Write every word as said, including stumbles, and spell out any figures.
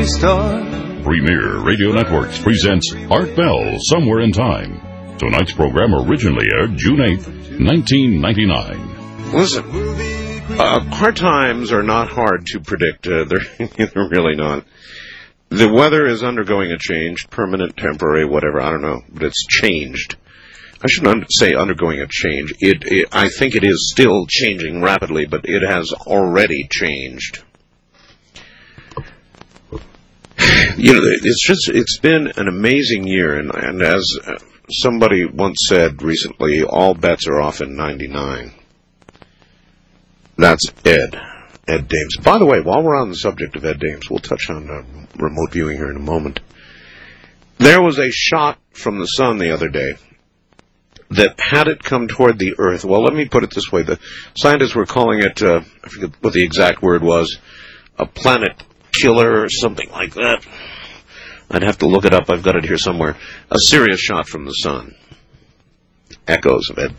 Premier Radio Networks presents Art Bell, Somewhere in Time. Tonight's program originally aired June eighth, nineteen ninety-nine. Listen, uh, hard times are not hard to predict. Uh, they're, they're really not. The weather is undergoing a change, permanent, temporary, whatever, I don't know, but it's changed. I shouldn't un- say undergoing a change. It, it, I think it is still changing rapidly, but it has already changed. You know, it's just, it's been an amazing year, and, and as somebody once said recently, all bets are off in ninety-nine. That's Ed. Ed Dames. By the way, while we're on the subject of Ed Dames, we'll touch on uh, remote viewing here in a moment. There was a shot from the sun the other day that had it come toward the Earth, well, let me put it this way. The scientists were calling it, uh, I forget what the exact word was, a planet killer or something like that. I'd have to look it up. I've got it here somewhere. A serious shot from the sun. Echoes of Ed